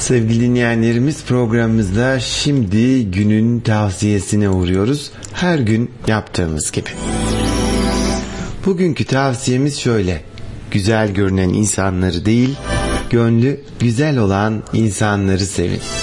Sevgili dinleyenlerimiz, programımızda şimdi günün tavsiyesine uğruyoruz. Her gün yaptığımız gibi. Bugünkü tavsiyemiz şöyle: güzel görünen insanları değil, gönlü güzel olan insanları sevin.